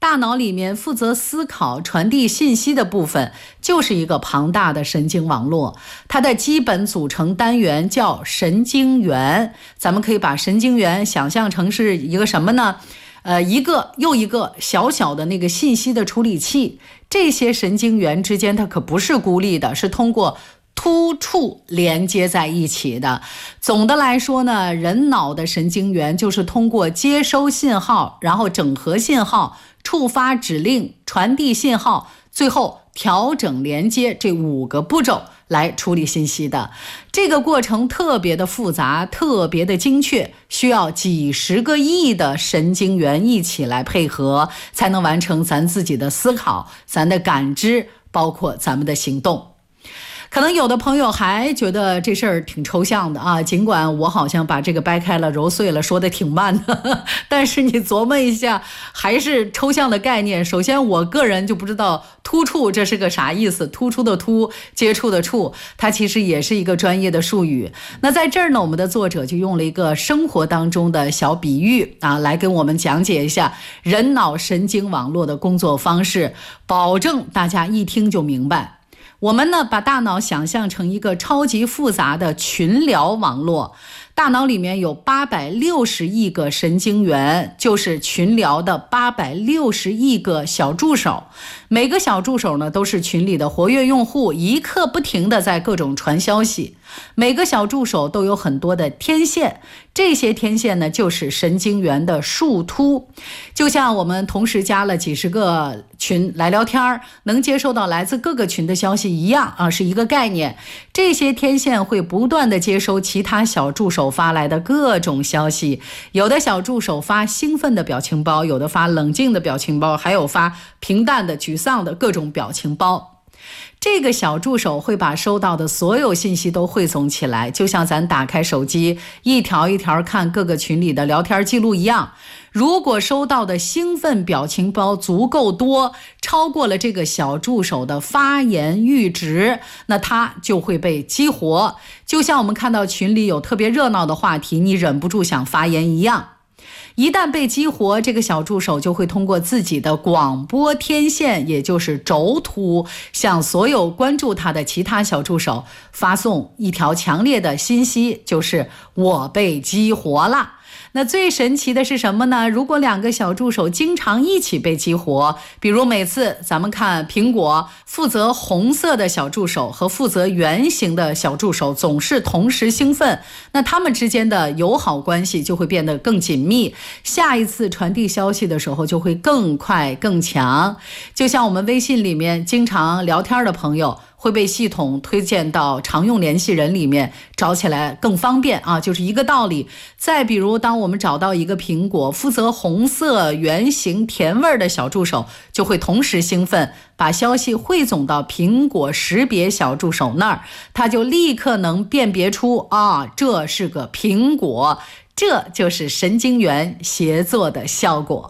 大脑里面负责思考、传递信息的部分，就是一个庞大的神经网络。它的基本组成单元叫神经元。咱们可以把神经元想象成是一个什么呢？一个又一个小小的那个信息的处理器。这些神经元之间它可不是孤立的，是通过突触连接在一起的。总的来说呢，人脑的神经元就是通过接收信号，然后整合信号，触发指令，传递信号，最后调整连接这5个步骤来处理信息的。这个过程特别的复杂，特别的精确，需要几十个亿的神经元一起来配合，才能完成咱自己的思考，咱的感知，包括咱们的行动。可能有的朋友还觉得这事儿挺抽象的啊，尽管我好像把这个掰开了揉碎了说的挺慢的，但是你琢磨一下，还是抽象的概念。首先我个人就不知道突触这是个啥意思，突出的突，接触的触，它其实也是一个专业的术语。那在这儿呢，我们的作者就用了一个生活当中的小比喻啊，来跟我们讲解一下人脑神经网络的工作方式，保证大家一听就明白。我们呢，把大脑想象成一个超级复杂的群聊网络，大脑里面有860亿个神经元，就是群聊的860亿个小助手。每个小助手呢，都是群里的活跃用户，一刻不停的在各种传消息。每个小助手都有很多的天线，这些天线呢，就是神经元的树突。就像我们同时加了几十个群来聊天，能接收到来自各个群的消息一样啊，是一个概念。这些天线会不断的接收其他小助手发来的各种消息，有的小助手发兴奋的表情包，有的发冷静的表情包，还有发平淡的、沮丧的各种表情包。这个小助手会把收到的所有信息都汇总起来，就像咱打开手机一条一条看各个群里的聊天记录一样。如果收到的兴奋表情包足够多，超过了这个小助手的发言阈值，那它就会被激活。就像我们看到群里有特别热闹的话题，你忍不住想发言一样。一旦被激活，这个小助手就会通过自己的广播天线，也就是轴突，向所有关注他的其他小助手发送一条强烈的信息，就是我被激活了。那最神奇的是什么呢？如果2个小助手经常一起被激活，比如每次咱们看苹果，负责红色的小助手和负责圆形的小助手总是同时兴奋，那他们之间的友好关系就会变得更紧密，下一次传递消息的时候就会更快更强。就像我们微信里面经常聊天的朋友，会被系统推荐到常用联系人里面，找起来更方便啊，就是一个道理。再比如，当我们找到一个苹果负责红色、圆形、甜味的小助手，就会同时兴奋，把消息汇总到苹果识别小助手那儿，他就立刻能辨别出啊，这是个苹果。这就是神经元协作的效果。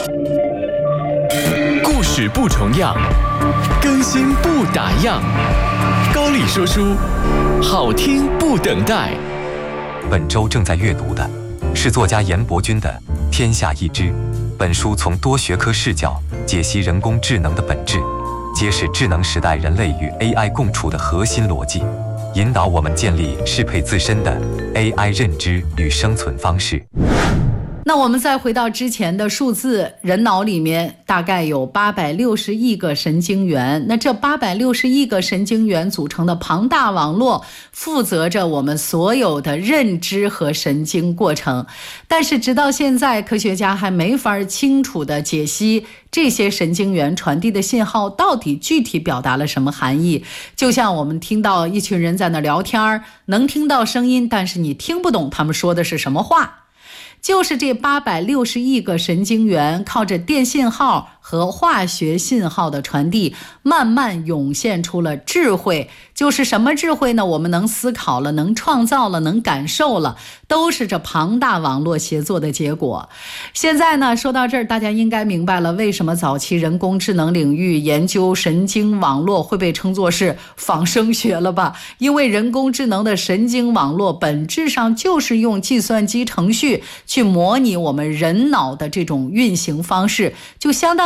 故事不重样，更新不打烊。高丽说书，好听不等待。 本周正在阅读的是作家严伯钧的《天下一知》。本书从多学科视角解析人工智能的本质，揭示智能时代人类与 AI 共处的核心逻辑，引导我们建立适配自身的 AI 认知与生存方式。 那我们再回到之前的数字，人脑里面大概有860亿个神经元，那这860亿个神经元组成的庞大网络，负责着我们所有的认知和神经过程。但是直到现在，科学家还没法清楚地解析这些神经元传递的信号到底具体表达了什么含义。就像我们听到一群人在那聊天，能听到声音，但是你听不懂他们说的是什么话。就是这860亿个神经元靠着电信号和化学信号的传递，慢慢涌现出了智慧。就是什么智慧呢？我们能思考了，能创造了，能感受了，都是这庞大网络协作的结果。现在呢，说到这儿，大家应该明白了为什么早期人工智能领域研究神经网络会被称作是仿生学了吧？因为人工智能的神经网络本质上就是用计算机程序去模拟我们人脑的这种运行方式，就相当